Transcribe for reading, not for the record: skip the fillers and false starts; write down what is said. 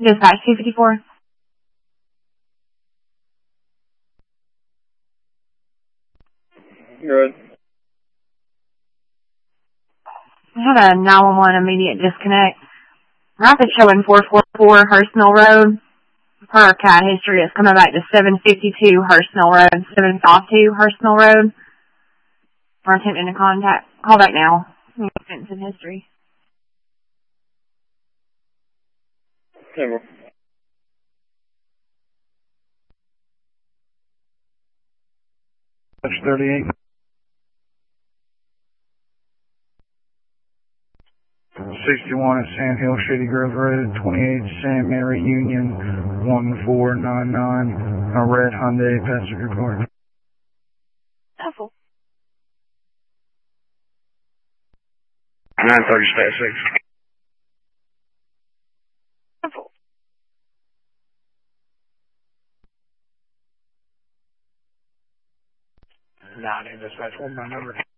Dispatch 254. Good. I had a 911 immediate disconnect. Rapid showing 444 Hurst Mill Road. Per CAT history, it's coming back to 752 Hurst Mill Road, 752 Hurst Mill Road. We're attempting to call back now. Offense in history. Table. That's 38. 61 at Sand Hill, Shady Grove Road, 28 St. Mary Union, 1499, a red Hyundai passenger car. Awful. 930 Stat 6. Awful. 9 dispatch, 1 by number.